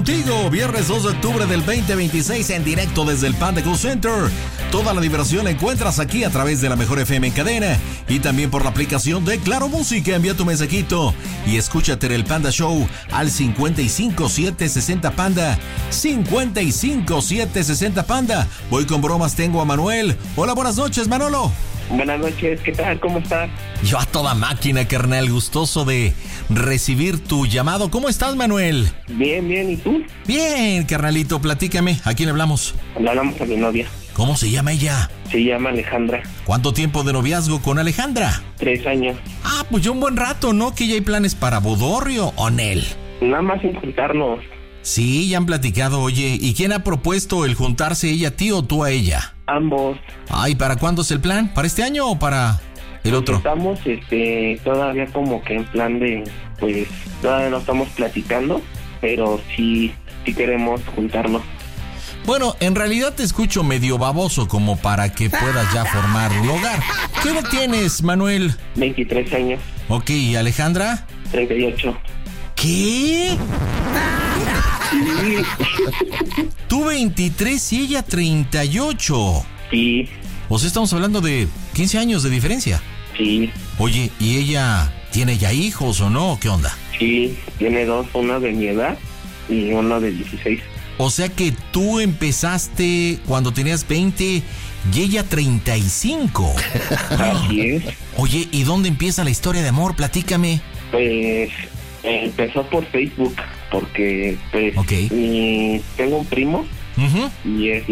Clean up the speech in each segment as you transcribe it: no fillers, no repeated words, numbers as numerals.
Contigo, viernes 2 de octubre del 2026 en directo desde el Panda Cool Center. Toda la diversión la encuentras aquí a través de la Mejor FM en cadena y también por la aplicación de Claro Música. Envía tu mensajito y escúchate en el Panda Show al 55760 Panda. 55760 Panda. Voy con bromas, tengo a Manuel. Hola, buenas noches, Manolo. Buenas noches, ¿qué tal? ¿Cómo estás? Yo a toda máquina, carnal, gustoso de recibir tu llamado. ¿Cómo estás, Manuel? Bien, bien, ¿y tú? Bien, carnalito, platícame, ¿a quién le hablamos? Le hablamos a mi novia. ¿Cómo se llama ella? Se llama Alejandra. ¿Cuánto tiempo de noviazgo con Alejandra? 3 años. Ah, pues ya un buen rato, ¿no? Que ya hay planes para bodorrio o Nel. Nada más sin juntarnos. Sí, ya han platicado, oye, ¿y quién ha propuesto el juntarse, ella a ti o tú a ella? Ambos. Ay, ¿para cuándo es el plan? ¿Para este año o para el otro? Estamos todavía como que en plan de, pues, todavía no estamos platicando, pero sí queremos juntarnos. Bueno, en realidad te escucho medio baboso como para que puedas ya formar un hogar. ¿Qué edad tienes, Manuel? 23 años. Ok, ¿y Alejandra? 38. ¿Qué? Tú 23 y ella 38. Sí. O sea, estamos hablando de 15 años de diferencia. Sí. Oye, ¿y ella tiene ya hijos o no? ¿Qué onda? Sí, tiene 2, uno de mi edad y uno de 16. O sea que tú empezaste cuando tenías 20 y ella 35. Así es. Oye, ¿y dónde empieza la historia de amor? Platícame. Pues empezó por Facebook, porque pues tengo un primo. Uh-huh. Y es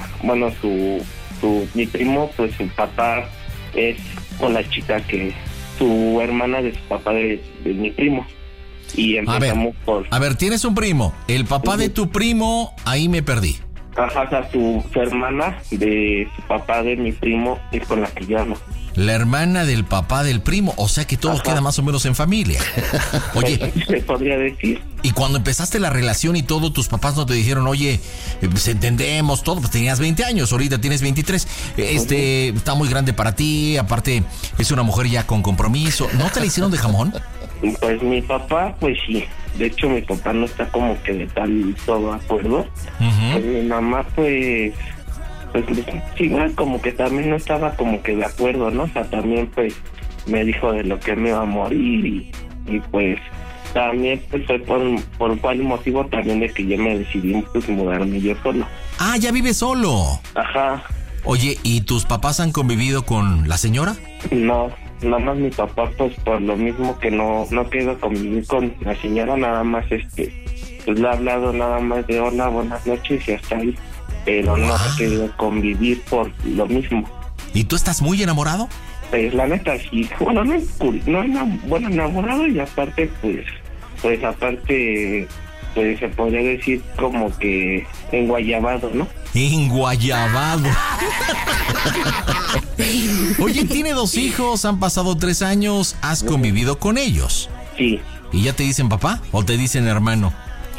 mi primo, pues su papá es con la chica que su hermana de su papá de mi primo. Y empezamos A ver, tienes un primo. El papá de tu primo, ahí me perdí. Ajá, o sea, su hermana de su papá de mi primo es con la que yo amo. La hermana del papá del primo, o sea que todo queda más o menos en familia. Oye, se podría decir. Y cuando empezaste la relación y todo, tus papás no te dijeron, oye, pues entendemos todo, pues tenías 20 años, ahorita tienes 23, está muy grande para ti, aparte es una mujer ya con compromiso, ¿no te la hicieron de jamón? Pues mi papá, pues sí, de hecho mi papá no está como que de tal todo acuerdo. Uh-huh. Pues mi mamá, pues igual como que también no estaba como que de acuerdo, ¿no? O sea, también pues me dijo de lo que me iba a morir y pues también pues fue por cuál motivo también de que yo me decidí pues mudarme yo solo. Ah, ya vives solo. Ajá. Oye, ¿y tus papás han convivido con la señora? No, nada más mi papá pues por lo mismo que no quedó convivir con la señora, nada más pues le ha hablado nada más de hola, buenas noches y hasta ahí. Pero no ha querido convivir por lo mismo. ¿Y tú estás muy enamorado? Pues la neta sí. Bueno, bueno, enamorado y aparte pues aparte pues se podría decir como que enguayabado, ¿no? Enguayabado. Oye, tiene 2 hijos, han pasado 3 años, ¿has convivido con ellos? Sí. ¿Y ya te dicen papá o te dicen hermano?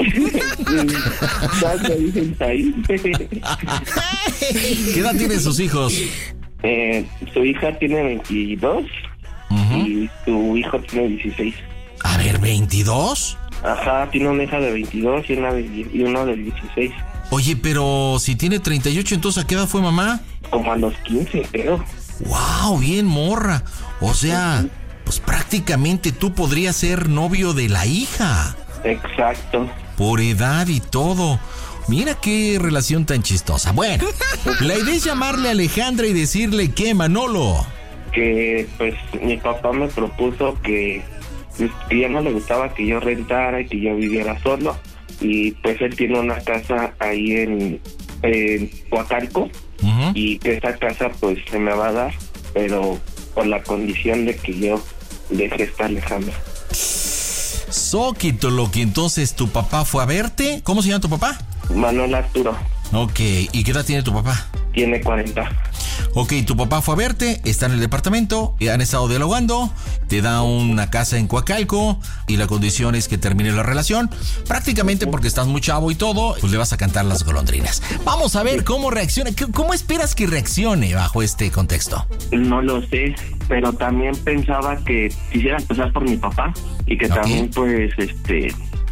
¿Qué edad tienen sus hijos? Su hija tiene 22 y su hijo tiene 16. A ver, ¿22? Ajá, tiene una hija de 22 y uno de 16. Oye, pero si tiene 38, entonces ¿a qué edad fue mamá? Como a los 15, creo. ¡Wow! Bien morra. O sea, pues prácticamente tú podrías ser novio de la hija. Exacto. Por edad y todo. Mira qué relación tan chistosa. Bueno, la idea es llamarle a Alejandra y decirle que, Manolo. Que pues mi papá me propuso que ya no le gustaba que yo rentara y que yo viviera solo. Y pues él tiene una casa ahí en Coacalco. Uh-huh. Y que esa casa pues se me va a dar, pero por la condición de que yo deje esta Alejandra. Soquito, lo que entonces tu papá fue a verte. ¿Cómo se llama tu papá? Manuel Arturo. Ok, ¿y qué edad tiene tu papá? Tiene 40. Ok, tu papá fue a verte, está en el departamento, han estado dialogando, te da una casa en Coacalco y la condición es que termine la relación. Prácticamente porque estás muy chavo y todo, pues le vas a cantar las golondrinas. Vamos a ver cómo reacciona. ¿Cómo esperas que reaccione bajo este contexto? No lo sé, pero también pensaba que quisiera empezar por mi papá y que también pues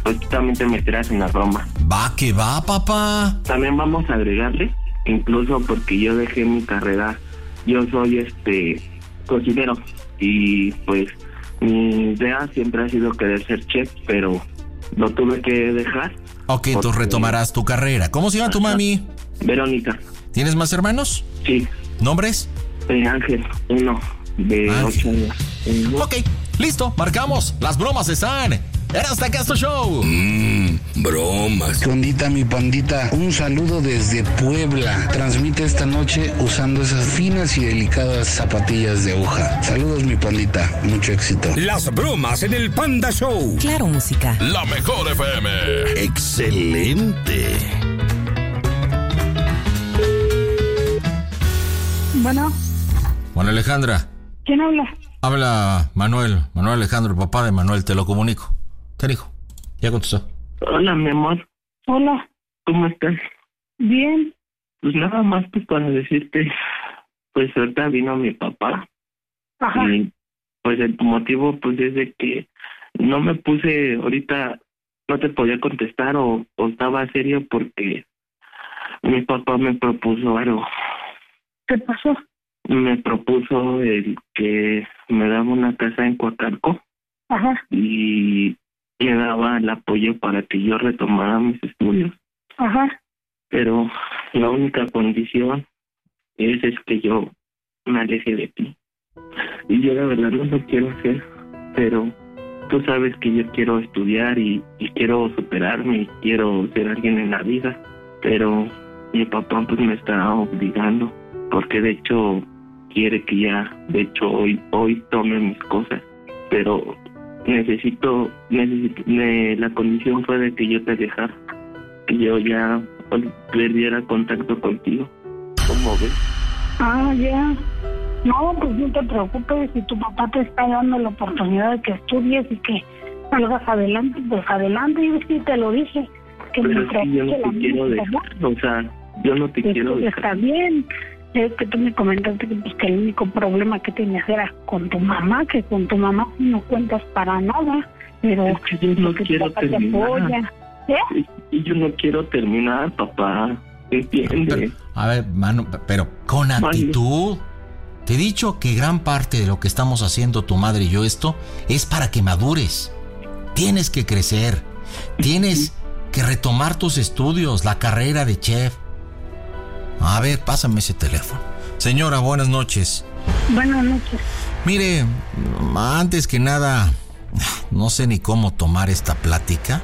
pues tú también te meterás en la broma. Va que va, papá. También vamos a agregarle, incluso porque yo dejé mi carrera, yo soy cocinero y pues mi idea siempre ha sido querer ser chef, pero lo tuve que dejar. Ok, entonces retomarás tu carrera. ¿Cómo se llama tu mami? Verónica. ¿Tienes más hermanos? Sí. ¿Nombres? Ángel, uno de 8 años. Ok, listo, marcamos. Las bromas están en Hasta Castro Show. Bromas. Condita, mi pandita, un saludo desde Puebla. Transmite esta noche usando esas finas y delicadas zapatillas de aguja. Saludos, mi pandita, mucho éxito. Las bromas en el Panda Show. Claro, música. La mejor FM. Excelente. Bueno, Alejandra. ¿Quién habla? Habla Manuel Alejandro, el papá de Manuel, te lo comunico. ¿Qué dijo? Ya contestó. Hola, mi amor. Hola. ¿Cómo estás? Bien. Pues nada más pues para decirte, pues ahorita vino mi papá. Ajá. Y pues el motivo pues es de que no me puse ahorita, no te podía contestar o estaba serio porque mi papá me propuso algo. ¿Qué pasó? Me propuso el que me daba una casa en Coacalco. Ajá. Y me daba el apoyo para que yo retomara mis estudios. Ajá. Pero la única condición es que yo me aleje de ti. Y yo la verdad no lo quiero hacer, pero tú sabes que yo quiero estudiar y quiero superarme y quiero ser alguien en la vida. Pero mi papá pues me está obligando, porque de hecho quiere que ya, de hecho hoy tome mis cosas, pero necesito la condición fue de que yo te dejara, que yo ya perdiera contacto contigo. ¿Cómo ves? Ah, ya. No, pues no te preocupes, si tu papá te está dando la oportunidad de que estudies y que salgas adelante, pues adelante. Yo sí te lo dije, que Pero mientras sí, yo no que la te quiero música, dejar, o sea, yo no te quiero dejar. Está bien. Es que tú me comentaste que, pues, que el único problema que tenías era con tu mamá, que con tu mamá no cuentas para nada, pero es que yo no quiero terminar. Y yo no quiero terminar, papá. ¿Entiendes? A ver, Manu, pero con actitud. Te he dicho que gran parte de lo que estamos haciendo tu madre y yo esto es para que madures. Tienes que crecer. Tienes que retomar tus estudios, la carrera de chef. A ver, pásame ese teléfono. Señora, buenas noches. Buenas noches. Mire, antes que nada, no sé ni cómo tomar esta plática.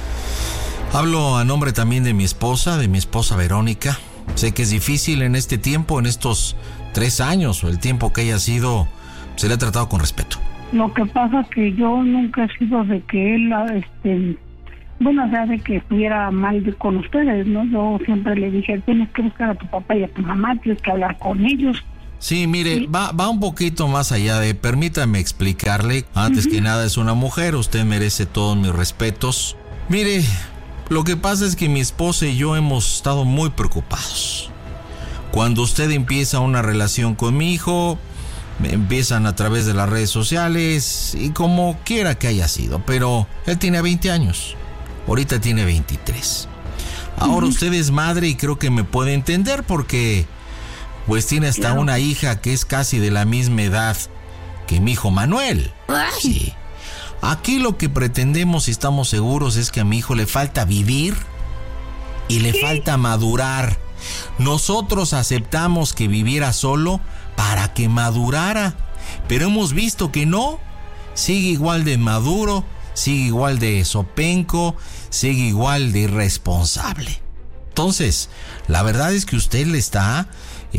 Hablo a nombre también de mi esposa Verónica. Sé que es difícil en este tiempo, en estos 3 años o el tiempo que haya sido, se le ha tratado con respeto. Lo que pasa es que yo nunca he sido de que él, o sea, de que estuviera mal con ustedes, ¿no? Yo siempre le dije, tienes que buscar a tu papá y a tu mamá, tienes que hablar con ellos. Sí, mire, ¿sí? Va un poquito más allá de, permítame explicarle, antes que nada es una mujer, usted merece todos mis respetos. Mire, lo que pasa es que mi esposa y yo hemos estado muy preocupados. Cuando usted empieza una relación con mi hijo, empiezan a través de las redes sociales y como quiera que haya sido, pero él tiene 20 años, ahorita tiene 23. Ahora usted es madre y creo que me puede entender porque pues tiene hasta una hija que es casi de la misma edad que mi hijo Manuel. Sí. Aquí lo que pretendemos y estamos seguros es que a mi hijo le falta vivir y le falta madurar. Nosotros aceptamos que viviera solo para que madurara, pero hemos visto que no. Sigue igual de maduro, sigue igual de sopenco, sigue igual de irresponsable. Entonces, la verdad es que usted le está,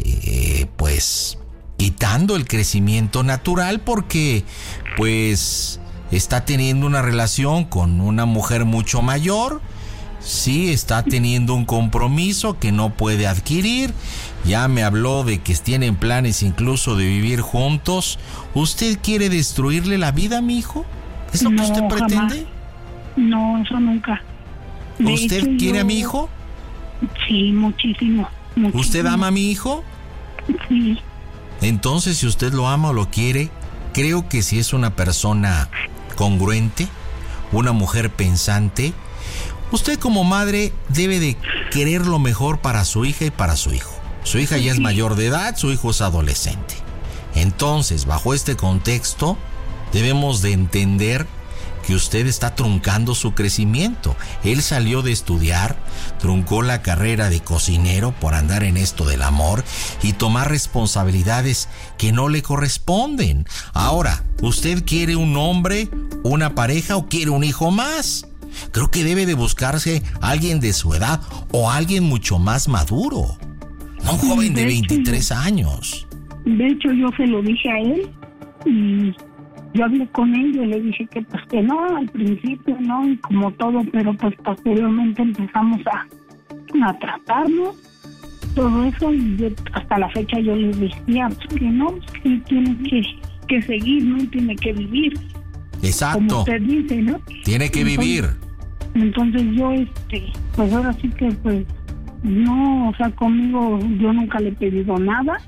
pues, quitando el crecimiento natural porque, pues, está teniendo una relación con una mujer mucho mayor. Sí, está teniendo un compromiso que no puede adquirir. Ya me habló de que tienen planes incluso de vivir juntos. ¿Usted quiere destruirle la vida a mi hijo? ¿Es lo que usted pretende? Jamás. No, eso nunca. ¿Usted quiere a mi hijo? Sí, muchísimo. ¿Usted ama a mi hijo? Sí. Entonces, si usted lo ama o lo quiere, creo que si es una persona congruente, una mujer pensante, usted como madre debe de querer lo mejor para su hija y para su hijo. Su hija ya es mayor de edad, su hijo es adolescente. Entonces, bajo este contexto, debemos de entender que usted está truncando su crecimiento. Él salió de estudiar, truncó la carrera de cocinero por andar en esto del amor y tomar responsabilidades que no le corresponden. Ahora, ¿usted quiere un hombre, una pareja o quiere un hijo más? Creo que debe de buscarse alguien de su edad o alguien mucho más maduro, no un joven de 23 años. De hecho, yo se lo dije a él y yo hablé con él y le dije que pues que no, al principio no, y como todo, pero pues posteriormente empezamos a tratarnos, todo eso, y yo, hasta la fecha yo les decía pues, que no, que él tiene que seguir, ¿no? Tiene que vivir. Exacto. Como usted dice, ¿no? Tiene que vivir. Entonces yo, pues ahora sí que pues no, o sea, conmigo yo nunca le he pedido nada,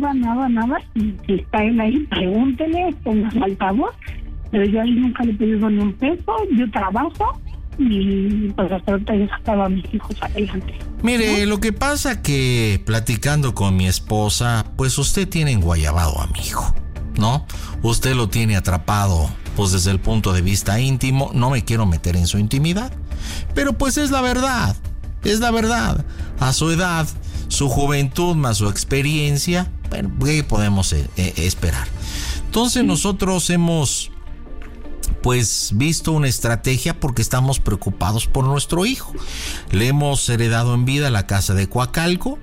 y si está él ahí, pregúntele, ponga su altavoz, pero yo ahí nunca le he pedido ni un peso, yo trabajo y pues hasta ahorita yo sacaba a mis hijos adelante. Mire, lo que pasa que platicando con mi esposa, pues usted tiene enguayabado a mi hijo, ¿no? Usted lo tiene atrapado, pues desde el punto de vista íntimo, no me quiero meter en su intimidad, pero pues es la verdad. Es la verdad. A su edad, su juventud más su experiencia, bueno, ¿qué podemos esperar? Entonces nosotros hemos pues visto una estrategia porque estamos preocupados por nuestro hijo. Le hemos heredado en vida la casa de Coacalco.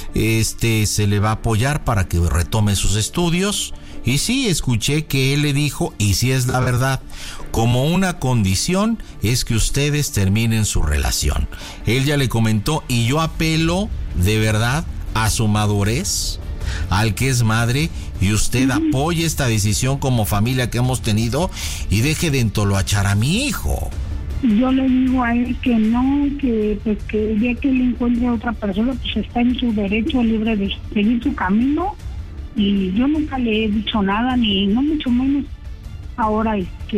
Se le va a apoyar para que retome sus estudios. Y sí, escuché que él le dijo, y sí es la verdad, como una condición es que ustedes terminen su relación. Él ya le comentó y yo apelo de verdad a su madurez, al que es madre, y usted apoye esta decisión como familia que hemos tenido y deje de entoloachar a mi hijo. Yo le digo a él que no, que pues que el día que él encuentre a otra persona, pues está en su derecho libre de seguir su camino. Y yo nunca le he dicho nada, ni no mucho menos ahora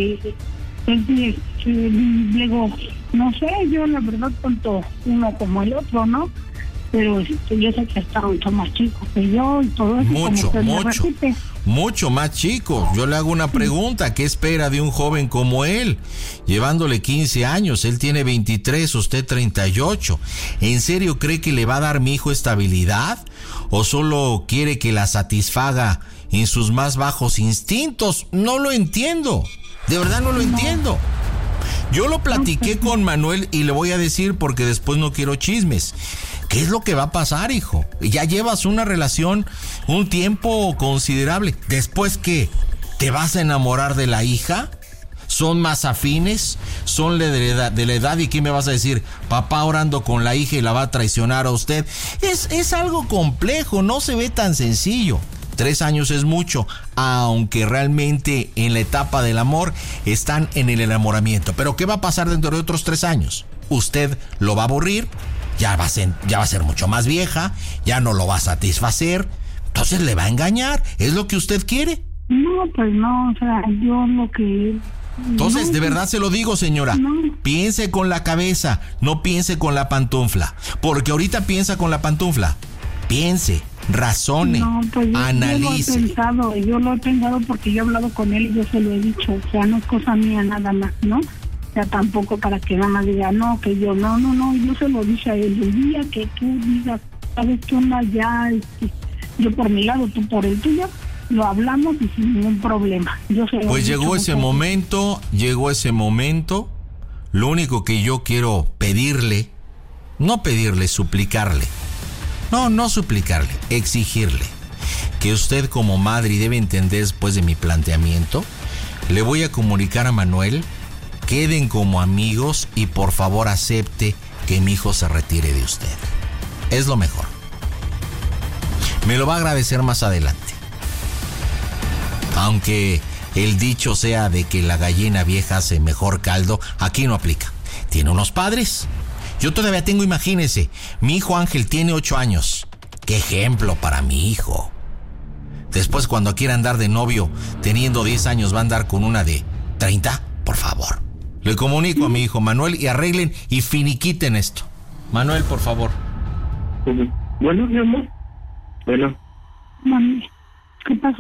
luego, no sé, yo la verdad tanto uno como el otro, ¿no? Pero yo sé que está mucho más chico que yo y todo eso. Mucho más chico. Yo le hago una pregunta, ¿qué espera de un joven como él? Llevándole 15 años, él tiene 23, usted 38. ¿En serio cree que le va a dar mi hijo estabilidad? ¿O solo quiere que la satisfaga en sus más bajos instintos? No lo entiendo. De verdad no lo entiendo. Yo lo platiqué con Manuel y le voy a decir porque después no quiero chismes. ¿Qué es lo que va a pasar, hijo? Ya llevas una relación un tiempo considerable. ¿Después qué? ¿Te vas a enamorar de la hija? ¿Son más afines? ¿Son de la edad? ¿Y qué me vas a decir? Papá orando con la hija y la va a traicionar a usted. Es algo complejo, no se ve tan sencillo. 3 años es mucho, aunque realmente en la etapa del amor están en el enamoramiento. Pero ¿qué va a pasar dentro de otros 3 años? Usted lo va a aburrir, ya va a ser mucho más vieja, ya no lo va a satisfacer, entonces le va a engañar. ¿Es lo que usted quiere? No, pues no, o sea, yo lo que... Entonces, no, de verdad se lo digo, señora, no. Piense con la cabeza, no piense con la pantufla, porque ahorita piensa con la pantufla. Piense, razone, no, pues analice. Yo lo he pensado porque yo he hablado con él y yo se lo he dicho, o sea, no es cosa mía nada más, ¿no? O sea, tampoco para que nada más diga, no, que yo, no, yo se lo dije a él, el día que tú digas, sabes qué onda, ya, yo por mi lado, tú por el tuyo, lo hablamos y sin ningún problema. Pues llegó ese momento, lo único que yo quiero pedirle, no pedirle, suplicarle, no suplicarle, exigirle, que usted como madre, y debe entender después de mi planteamiento, le voy a comunicar a Manuel, queden como amigos y por favor acepte que mi hijo se retire de usted. Es lo mejor. Me lo va a agradecer más adelante. Aunque el dicho sea de que la gallina vieja hace mejor caldo, aquí no aplica. Tiene unos padres. Yo todavía tengo, imagínese, mi hijo Ángel tiene 8 años. ¡Qué ejemplo para mi hijo! Después, cuando quiera andar de novio, teniendo 10 años, va a andar con una de 30, por favor. Le comunico a mi hijo Manuel y arreglen y finiquiten esto. Manuel, por favor. Bueno, mi amor. Bueno. Mami, ¿qué pasó?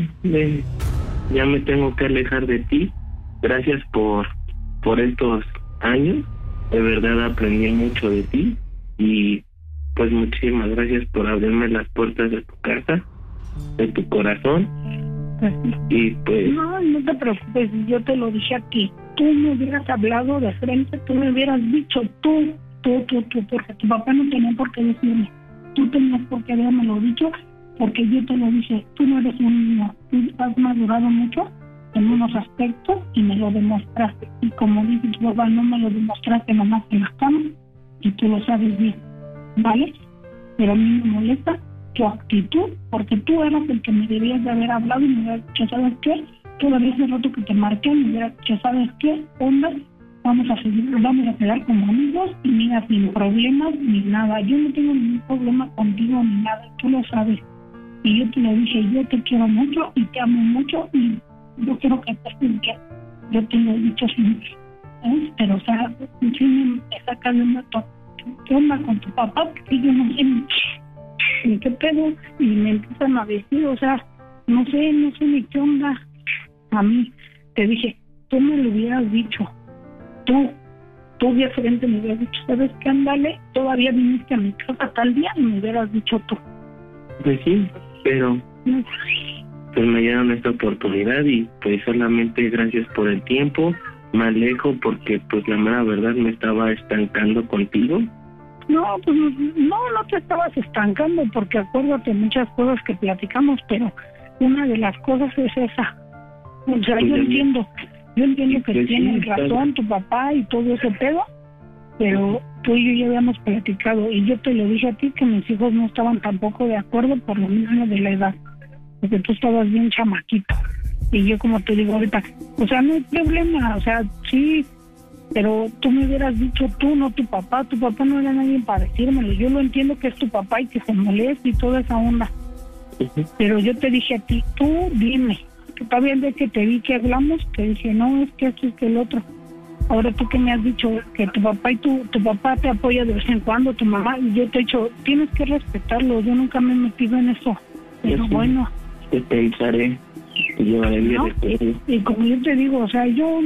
Ya me tengo que alejar de ti. Gracias por estos años. De verdad aprendí mucho de ti. Y pues muchísimas gracias por abrirme las puertas de tu casa, de tu corazón. Pues, y pues... No te preocupes, yo te lo dije aquí. Tú me hubieras hablado de frente, tú me hubieras dicho tú, porque tu papá no tenía por qué decirme. Tú tenías por qué habérmelo dicho, porque yo te lo dije. Tú no eres un niño, tú has madurado mucho en unos aspectos y me lo demostraste. Y como dice tu papá, no me lo demostraste nomás en la cama, y tú lo sabes bien, ¿vale? Pero a mí me molesta tu actitud, porque tú eras el que me debías de haber hablado y me hubieras dicho, ¿sabes qué? Todavía hace rato que te marqué, me hubieras dicho, ¿sabes qué? Onda, vamos a quedar como amigos y mira, sin problemas ni nada. Yo no tengo ningún problema contigo ni nada, tú lo sabes. Y yo te lo dije, yo te quiero mucho y te amo mucho y yo quiero que sepas que yo te lo he dicho siempre. ¿Eh? Pero, o sea, sí me saca de una ¿qué onda con tu papá? Porque yo no sé ni qué pedo. Y me empiezan a decir, o sea, no sé ni qué onda. A mí, te dije, tú me lo hubieras dicho. Tú de frente me hubieras dicho, ¿sabes qué? Ándale, todavía viniste a mi casa tal día y me hubieras dicho tú. Pues sí, pero pues me dieron esta oportunidad y pues solamente gracias por el tiempo. Me alejo porque pues la mera verdad me estaba estancando contigo. No, pues no te estabas estancando, porque acuérdate muchas cosas que platicamos, pero una de las cosas es esa. O sea, yo entiendo que tienes razón tu papá y todo ese pedo, pero tú y yo ya habíamos platicado y yo te lo dije a ti que mis hijos no estaban tampoco de acuerdo por lo mismo de la edad, porque tú estabas bien chamaquito y yo, como te digo ahorita, o sea, no hay problema, o sea, sí, pero tú me hubieras dicho tú, no tu papá no era nadie para decírmelo. Yo lo entiendo que es tu papá y que se molesta y toda esa onda, pero yo te dije a ti, tú dime. Todavía desde que te vi que hablamos, te dije, no, es que esto es que el otro. Ahora tú que me has dicho que tu papá y tu papá te apoya de vez en cuando, tu mamá, y yo te he dicho, tienes que respetarlo, yo nunca me he metido en eso. Pero sí, bueno. Te pensaré, te llevaré bien recuerdo. Y como yo te digo, o sea, yo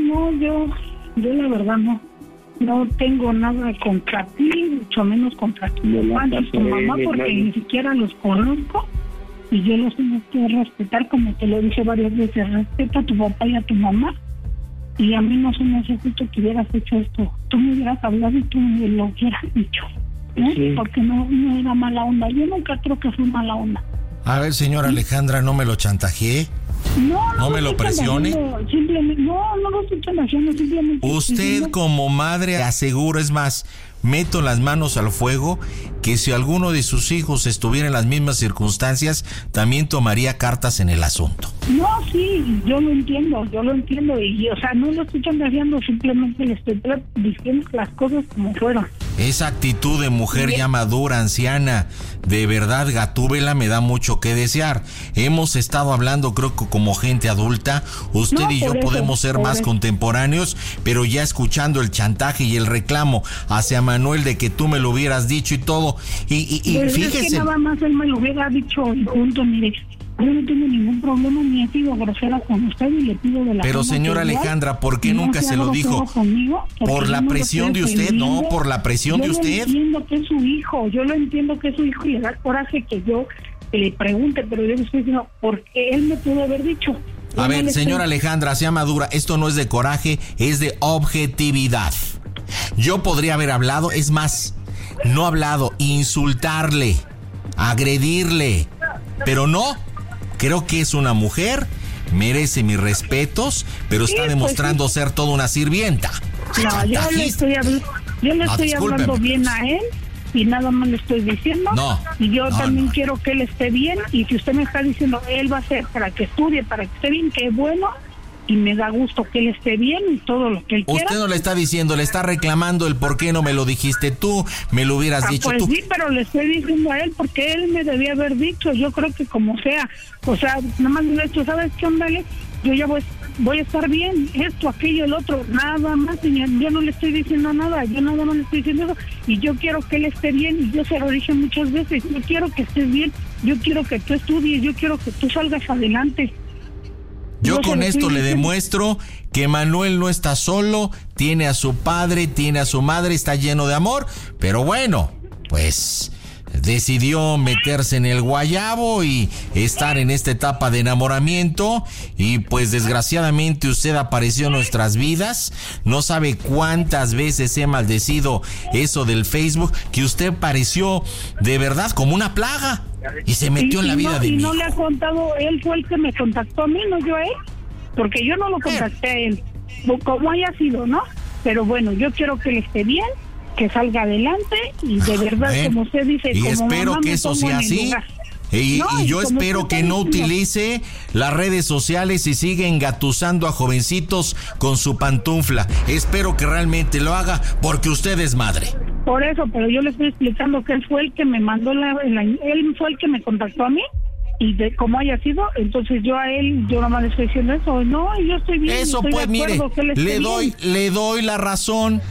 la verdad no tengo nada contra ti, mucho menos contra tu papá y tu mamá, porque ni siquiera los conozco. Y yo los tengo que respetar, como te lo dije varias veces, respeta a tu papá y a tu mamá. Y a mí no se me hace justo que hubieras hecho esto. Tú me hubieras hablado y tú me lo hubieras dicho. ¿Eh? Sí. Porque no era mala onda. Yo nunca creo que fue mala onda. A ver, señora Alejandra, no me lo chantajeé. No me lo presione. Simplemente, no lo estoy chantajeando, simplemente. Usted como madre aseguro, es más, meto las manos al fuego, que si alguno de sus hijos estuviera en las mismas circunstancias, también tomaría cartas en el asunto. No, sí, yo lo entiendo, y o sea, no lo estoy chantajeando, simplemente le estoy diciendo las cosas como fueron. Esa actitud de mujer ya madura, anciana, de verdad, Gatúbela, me da mucho que desear. Hemos estado hablando, creo que como gente adulta, usted y yo podemos ser más contemporáneos, pero ya escuchando el chantaje y el reclamo hacia Manuel de que tú me lo hubieras dicho y todo, y fíjese. Es que nada más él me lo hubiera dicho y punto, mire. Yo no tengo ningún problema, ni he sido grosera con usted y le pido de la... Pero señora Alejandra, ¿por qué nunca se lo dijo? ¿Por la presión de usted? No, por la presión de usted. Yo entiendo que es su hijo, y le da coraje que yo le pregunte, pero yo le estoy diciendo, porque él me pudo haber dicho. A ver, señora Alejandra, sea madura, esto no es de coraje, es de objetividad. Yo podría haber hablado, es más, no hablado, insultarle, agredirle, pero no. Creo que es una mujer, merece mis respetos, pero está demostrando ser toda una sirvienta. No, yo le estoy hablando bien a él y nada más le estoy diciendo. Y yo también quiero que él esté bien, y si usted me está diciendo él va a ser para que estudie, para que esté bien, qué bueno. Y me da gusto que él esté bien y todo lo que él quiera. Usted no le está diciendo, le está reclamando el por qué no me lo dijiste tú, me lo hubieras dicho pues tú. Sí, pero le estoy diciendo a él porque él me debía haber dicho. Yo creo que como sea, o sea, nada más le he dicho, ¿sabes qué, ándale? Yo ya voy voy a estar bien, esto, aquello, el otro, nada más, señor, yo no le estoy diciendo nada, yo nada más le estoy diciendo eso, y yo quiero que él esté bien, y yo se lo dije muchas veces, yo quiero que estés bien, yo quiero que tú estudies, yo quiero que tú salgas adelante. Yo con esto le demuestro que Manuel no está solo, tiene a su padre, tiene a su madre, está lleno de amor, pero bueno, pues decidió meterse en el guayabo y estar en esta etapa de enamoramiento, y pues desgraciadamente usted apareció en nuestras vidas. No sabe cuántas veces he maldecido eso del Facebook, que usted pareció de verdad como una plaga y se metió en la vida de mí. Y no le ha contado, él fue el que me contactó a mí, no yo a él, porque yo no lo contacté a él, como haya sido, ¿no? Pero bueno, yo quiero que él esté bien, que salga adelante, y de verdad, como usted dice, y como espero mamá, que eso sea así. Y yo espero que no utilice las redes sociales y siga engatusando a jovencitos con su pantufla. Espero que realmente lo haga, porque usted es madre. Por eso, pero yo le estoy explicando que él fue el que me mandó él fue el que me contactó a mí, y de como haya sido, entonces yo a él, yo nada más le estoy diciendo eso, no, yo estoy bien. Eso pues, mire, le doy la razón.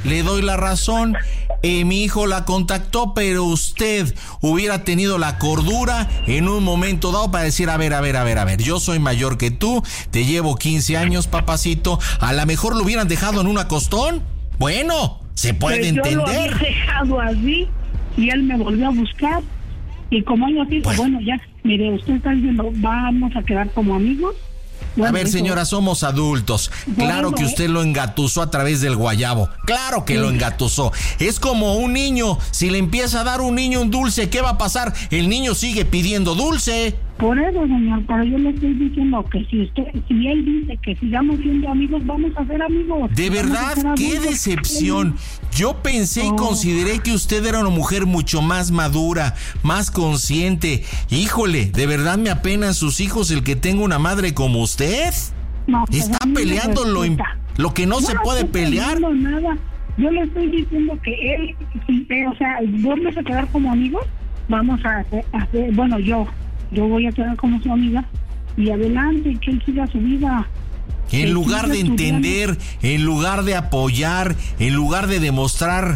Mi hijo la contactó, pero usted hubiera tenido la cordura en un momento dado para decir, a ver, yo soy mayor que tú, te llevo 15 años, papacito, a lo mejor lo hubieran dejado en un acostón. Bueno, se puede entender. Yo lo había dejado así, y él me volvió a buscar, y como él así, bueno, ya, mire, usted está diciendo, vamos a quedar como amigos. Bueno, a ver, señora, somos adultos. Claro que usted lo engatusó a través del guayabo. Claro que lo engatusó. Es como un niño. Si le empieza a dar un niño un dulce, ¿qué va a pasar? El niño sigue pidiendo dulce. Por eso, señor, pero yo le estoy diciendo que si él dice que sigamos siendo amigos, vamos a ser amigos. De verdad, qué decepción. Yo pensé y consideré que usted era una mujer mucho más madura, más consciente. Híjole, de verdad me apenan sus hijos el que tenga una madre como usted. No, está peleando lo que no se puede pelear. Nada. Yo le estoy diciendo que él, o sea, vamos a quedar como amigos, vamos a hacer, bueno, yo voy a quedar como su amiga, y adelante, que él siga su vida. En lugar de entender, en lugar de apoyar, en lugar de demostrar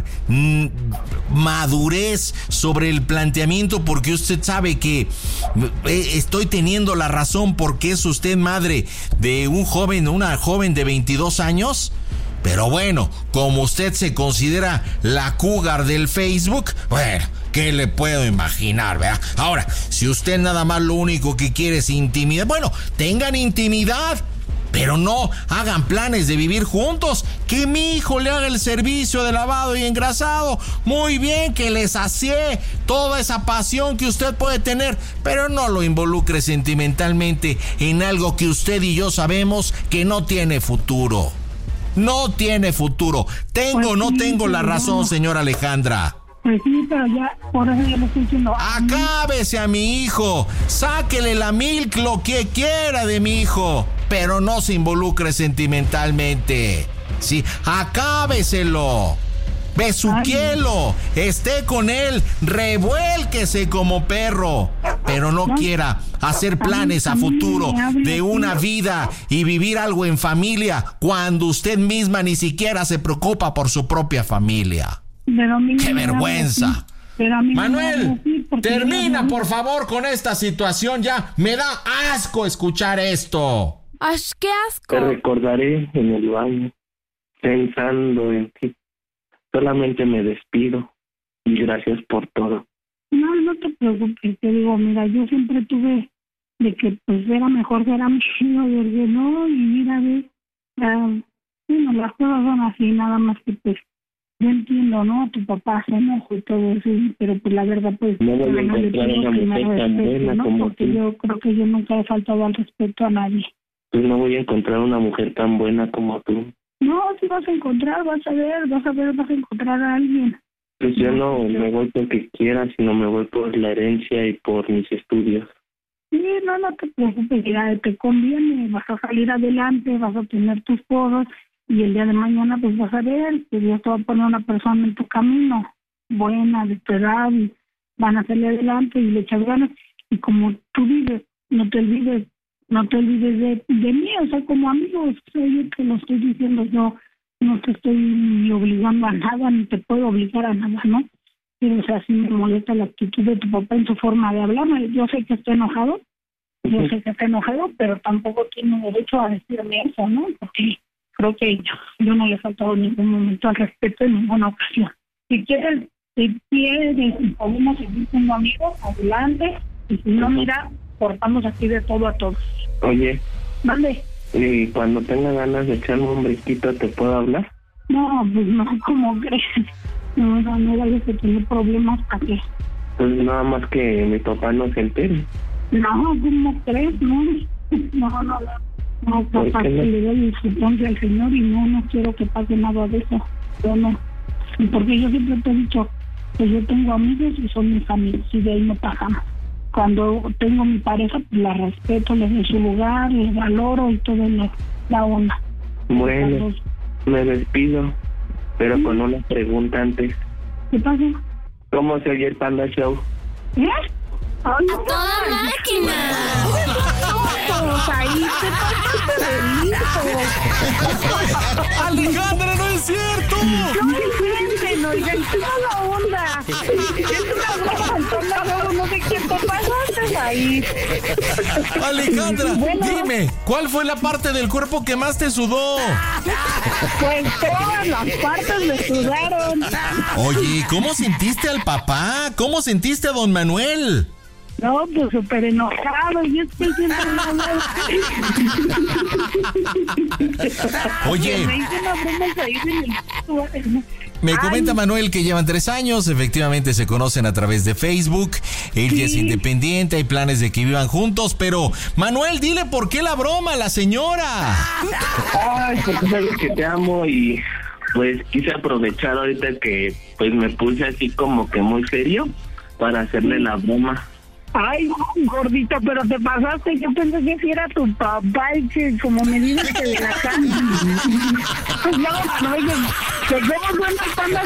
madurez sobre el planteamiento, porque usted sabe que estoy teniendo la razón, porque es usted madre de una joven de 22 años. Pero bueno, como usted se considera la cougar del Facebook, bueno, ¿qué le puedo imaginar, verdad? Ahora, si usted nada más lo único que quiere es intimidad, bueno, tengan intimidad, pero no hagan planes de vivir juntos. Que mi hijo le haga el servicio de lavado y engrasado. Muy bien, que le sacie toda esa pasión que usted puede tener, pero no lo involucre sentimentalmente en algo que usted y yo sabemos que no tiene futuro. No tiene futuro. ¿Tengo o no tengo la razón, señora Alejandra? Pues sí, pero ya, por eso yo le estoy diciendo. Acábese a mi hijo. Sáquele la milk, lo que quiera de mi hijo, pero no se involucre sentimentalmente. Sí, acábeselo. Besuquielo, esté con él, revuélquese como perro, pero no quiera hacer planes a futuro de una vida y vivir algo en familia cuando usted misma ni siquiera se preocupa por su propia familia. ¡Qué vergüenza! Manuel, termina por favor con esta situación ya. Me da asco escuchar esto. ¡Ay, qué asco! Te recordaré en el baño, pensando en ti. Solamente me despido y gracias por todo. No te preocupes, te digo, mira, yo siempre tuve de que pues era mejor ser amigo, porque no, y mira, bueno, las cosas son así, nada más que pues yo entiendo, ¿no? Tu papá se enojó y todo eso, pero pues la verdad pues no voy a encontrar una mujer tan buena, ¿no? Como porque tú. Yo creo que yo nunca he faltado al respeto a nadie. Pues no voy a encontrar una mujer tan buena como tú. No, sí vas a encontrar, vas a encontrar a alguien. Pues yo no me voy porque quiera, sino me voy por la herencia y por mis estudios. Sí, no te preocupes, ya te conviene, vas a salir adelante, vas a tener tus cosas, y el día de mañana pues vas a ver que Dios te va a poner una persona en tu camino, buena, de tu edad, y van a salir adelante y le echas ganas. Y como tú dices, no te olvides, no te olvides de mí, o sea, como amigos, yo te lo estoy diciendo, yo no te estoy ni obligando a nada, ni te puedo obligar a nada, ¿no? Pero, o sea, sí me molesta la actitud de tu papá en su forma de hablar. Yo sé que está enojado, pero tampoco tiene derecho a decirme eso, ¿no? Porque creo que yo no le he faltado en ningún momento al respeto en ninguna ocasión. Si quieres, podemos seguir siendo amigos, adelante, y si no, mira, cortamos aquí de todo a todo. Oye. ¿Vale? ¿Y cuando tenga ganas de echarme un brinquito, te puedo hablar? No, pues no, ¿cómo crees? No vayas a tener problemas, ¿para qué? Pues nada más que mi papá no se entere. No, ¿cómo crees? No, papá, que le doy el suponte al Señor y no quiero que pase nada de eso. Yo no. Porque yo siempre te he dicho que yo tengo amigos y son mis amigos y de ahí no pasamos. Cuando tengo mi pareja, pues la respeto, le doy su lugar, le valoro y todo la onda. Bueno, me despido, pero con una pregunta antes. ¿Qué pasa? ¿Cómo se oye el Panda Show? ¿Eh? ¡A toda máquina! Ahí te ¡Alejandra, no es cierto! No me sienten, oigan, toda la onda. Es una broma, no sé qué te pasaste ahí. Alejandra, dime, ¿cuál fue la parte del cuerpo que más te sudó? Pues todas las partes me sudaron. Oye, ¿cómo sentiste al papá? ¿Cómo sentiste a don Manuel? No, pues súper enojado. Yo estoy siempre enojado. Oye, Me hice una broma ahí en el... me comenta Manuel que llevan 3 años, efectivamente se conocen a través de Facebook, él ya es independiente, hay planes de que vivan juntos, pero Manuel, dile por qué la broma a la señora. Ay, porque sabes que te amo y pues quise aprovechar ahorita que pues me puse así como que muy serio para hacerle la broma. Ay, gordito, pero te pasaste. Yo pensé que si era tu papá y que como me dices que de la casa. Pues no, oye, te vemos buenas Panda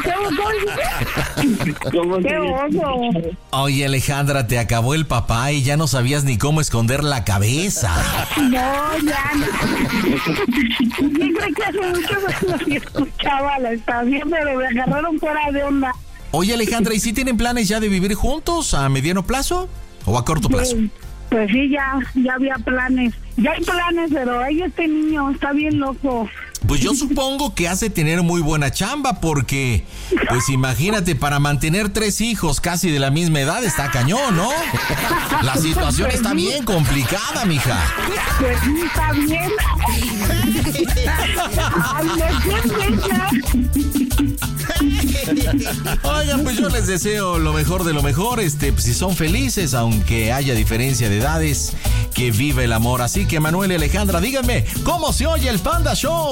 Show. ¡Qué oso! Oye, Alejandra, te acabó el papá y ya no sabías ni cómo esconder la cabeza. No, ya no. Yo creo que hace mucho que escuchaba la estación, pero me agarraron fuera de onda. Oye, Alejandra, ¿y si tienen planes ya de vivir juntos a mediano plazo o a corto plazo? Pues sí, ya había planes. Ya hay planes, pero ahí este niño está bien loco. Pues yo supongo que hace tener muy buena chamba porque, pues imagínate, para mantener 3 hijos casi de la misma edad está cañón, ¿no? La situación está bien complicada, mija. Pues sí, está bien. Oigan, pues yo les deseo lo mejor de lo mejor, pues, si son felices, aunque haya diferencia de edades, que viva el amor. Así que Manuel y Alejandra, díganme, ¿cómo se oye el Panda Show?